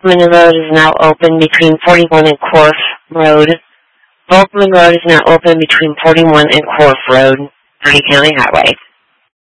Volkman Road is now open between 41 and Corf Road. Volkman Road is now open between 41 and Corf Road, County Highway.